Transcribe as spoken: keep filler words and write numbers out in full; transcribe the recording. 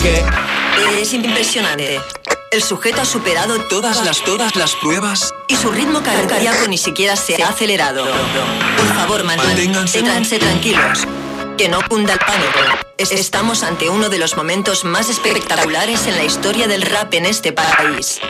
¿Qué? Es impresionante. El sujeto ha superado Todas las, todas las pruebas. y su ritmo cardíaco ni siquiera se ha acelerado. Por favor, Manténganse- manténganse tranquilos. Que no cunda el pánico. Es- Estamos ante uno de los momentos más espectaculares en la historia del rap en este país.